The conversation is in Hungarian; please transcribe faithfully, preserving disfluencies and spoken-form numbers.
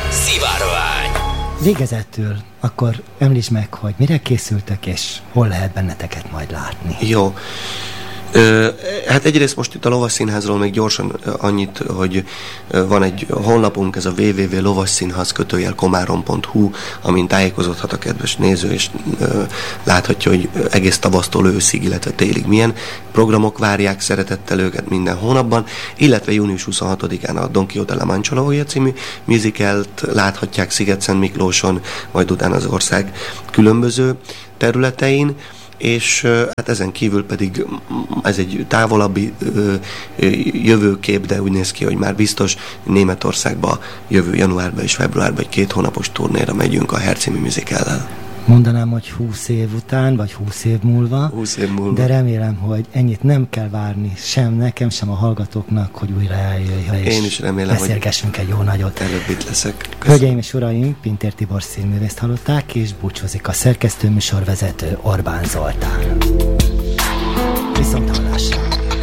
Szivárvány. Végezetül akkor említsd meg, hogy mire készültök, és hol lehet benneteket majd látni. Jó. Ö, hát egyrészt most itt a Lovasszínházról még gyorsan annyit, hogy van egy honlapunk, ez a double-u double-u double-u pont lovasszínház kötőjel komárom pont hu, amin tájékozódhat a kedves néző, és ö, láthatja, hogy egész tavasztól őszig, illetve télig milyen programok várják szeretettel őket minden hónapban, illetve június huszonhatodikán a Don Quixote La Mancha La Jolla című musicalt láthatják Sziget-Szent Miklóson, majd utána az ország különböző területein, és hát ezen kívül pedig ez egy távolabbi ö, ö, jövőkép, de úgy néz ki, hogy már biztos Németországba jövő januárban és februárban egy két hónapos turnéra megyünk a Hair című musicallel. Mondanám, hogy húsz év után, vagy húsz év múlva, húsz év múlva. De remélem, hogy ennyit nem kell várni sem nekem, sem a hallgatóknak, hogy újra eljöjjön, és Én is remélem, beszélgessünk egy jó nagyot. Előbb itt leszek. Köszönöm. Hölgyeim és uraim, Pintér Tibor színművészt hallották, és búcsúzik a szerkesztő műsorvezető Orbán Zoltán. Viszont hallásra!